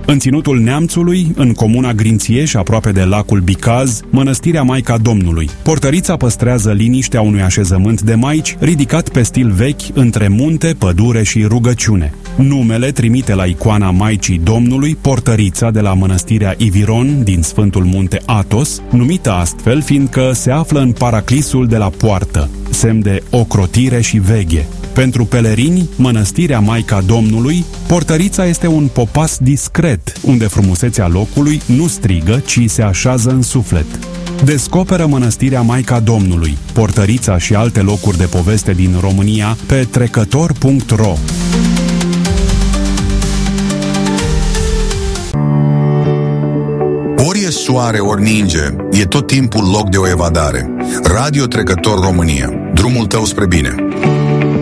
În ținutul Neamțului, în comuna Grințieș, aproape de lacul Bicaz, mănăstirea Maica Domnului. Portărița păstrează liniștea unui așezământ de maici ridicat pe stil vechi între munte, pădure și rugăciune. Numele trimite la icoana Maicii Domnului, Portărița de la mănăstirea Iviron din Sfântul Munte Athos, numită astfel fiindcă se află în paraclisul de la poartă, semn de ocrotire și veghe. Pentru pelerini, mănăstirea Maica Domnului, Portărița este un popas discret, unde frumusețea locului nu strigă, ci se așează în suflet. Descoperă mănăstirea Maica Domnului, Portărița și alte locuri de poveste din România pe trecător.ro. Ori e soare, ori ninge, e tot timpul loc de o evadare. Radio Trecător România. Drumul tău spre bine.